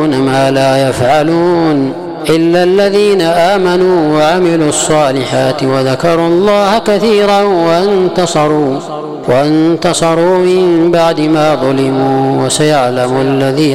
ما لا يفعلون إلا الذين آمنوا وعملوا الصالحات وذكروا الله كثيرا وانتصروا من بعد ما ظلموا، وسيعلم الذين